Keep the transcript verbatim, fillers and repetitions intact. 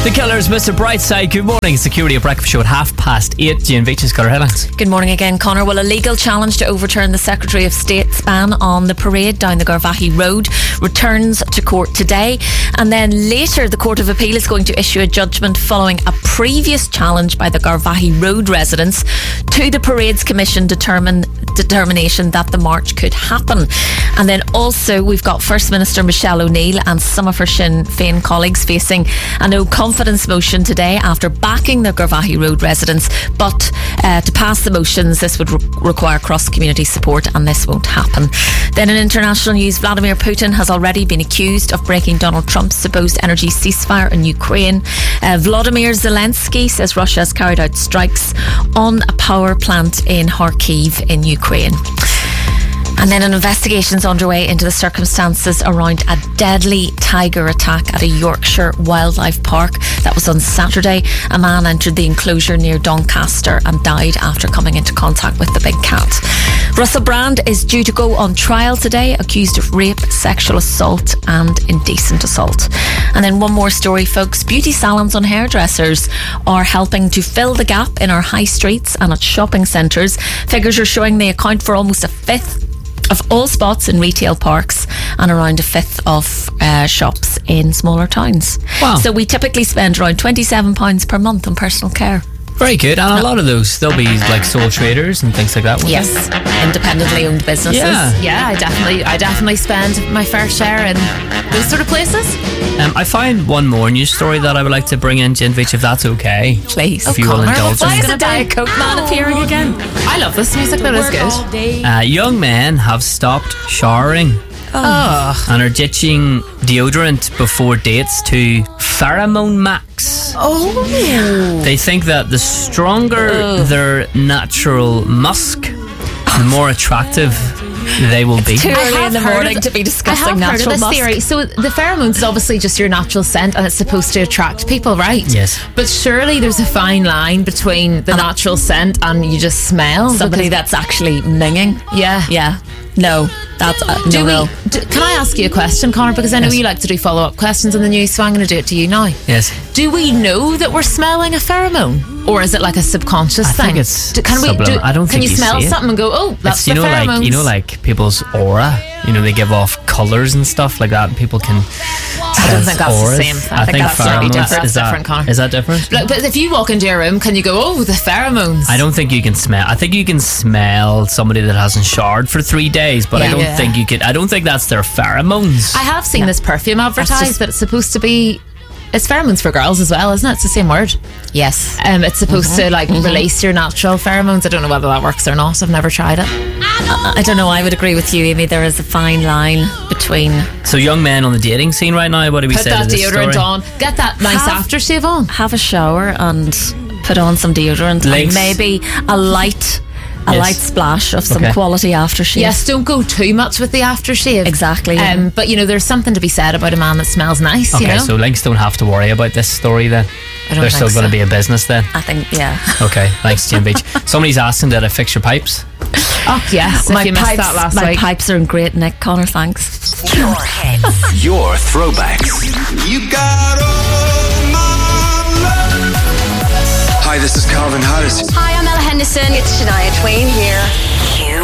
The Killers, Mister Brightside. Good morning. Security at Breakfast Show at half past eight. Jane Veitch has got her headlines. Good morning again, Connor. Well, a legal challenge to overturn the Secretary of State's ban on the parade down the Garvaghey Road returns to court today. And then later, the Court of Appeal is going to issue a judgment following a previous challenge by the Garvaghey Road residents to the Parade's Commission determine, determination that the march could happen. And then also, we've got First Minister Michelle O'Neill and some of her Sinn Féin colleagues facing a no confidence motion today after backing the Garvaghey Road residents. But uh, to pass the motions, this would re- require cross-community support, and this won't happen. Then in international news, Vladimir Putin has already been accused of breaking Donald Trump's supposed energy ceasefire in Ukraine. Uh, Volodymyr Zelensky says Russia has carried out strikes on a power plant in Kharkiv in Ukraine. And then an investigation is underway into the circumstances around a deadly tiger attack at a Yorkshire wildlife park. That was on Saturday. A man entered the enclosure near Doncaster and died after coming into contact with the big cat. Russell Brand is due to go on trial today, accused of rape, sexual assault and indecent assault. And then one more story, folks. Beauty salons and hairdressers are helping to fill the gap in our high streets and at shopping centres. Figures are showing they account for almost a fifth of all spots in retail parks and around a fifth of uh, shops in smaller towns. Wow. So we typically spend around twenty-seven pounds per month on personal care. Very good. And a lot of those, they'll be like sole traders and things like that. won't Yes, independently owned businesses. Yeah. Yeah, I definitely, I definitely spend my fair share in those sort of places. they? Um, I find one more news story that I would like to bring in, Jane Veitch, if that's okay. Please. If you will Connor, indulge why me. is Is a Diet Coke man appearing again? I love this music, that is good. Uh, young men have stopped showering Oh, and are ditching deodorant before dates to Pheromone Max. oh. They think that the stronger their natural musk, the more attractive they will be. Too I early have in the heard morning of to be I discussing have heard natural of this musk. theory. So the pheromones is obviously just your natural scent, and it's supposed to attract people, right? Yes. But surely there's a fine line between the natural scent and you just smell Somebody because- that's actually minging. yeah. Yeah. No, that's uh, Do no, we? no. Do, can I ask you a question, Connor? Because I know Yes. you like to do follow-up questions in the news, so I'm going to do it to you now. Yes. Do we know that we're smelling a pheromone, or is it like a subconscious I thing? think it's do, can we? sublim- Do, I don't can think you you smell see it. something and go, "Oh, that's It's, you the know, pheromones"? like you know, like people's aura. You know, they give off colours and stuff like that, and people can. I don't think that's the same. I think that's slightly pheromones- different. That's Is that, different, Connor. is that different? Like, but if you walk into your room, can you go, "Oh, the pheromones"? I don't think you can smell. I think you can smell somebody that hasn't showered for three days, but I Yeah. don't Yeah. think you could. I don't think that's their pheromones. I have seen this perfume advertised just- that it's supposed to be. It's pheromones for girls as well, isn't it? It's the same word. Yes. Um, it's supposed to like release your natural pheromones. I don't know whether that works or not. I've never tried it. I don't know. I would agree with you, Amy. There is a fine line between So young men on the dating scene right now. What do we Put say that to this deodorant story? on. Get that nice Have- aftershave on. have a shower and put on some deodorant Links. and maybe a light a Yes. light splash of some Okay. quality aftershave. Yes, don't go too much with the aftershave. Exactly, yeah. Um, but you know, there's something to be said about a man that smells nice. Okay, you know? so links don't have to worry about this story then. I don't They're think still going to so. be a business then. I think, yeah. Okay, thanks, Jane Beach. Somebody's asking did I fix your pipes? Oh yes, my if you missed pipes, that last my week. pipes are in great nick, Connor, thanks. Your hits. Your throwbacks. You got all my love. Hi, this is Calvin Harris. Hi, I'm Ella Henderson. It's Shania Twain here.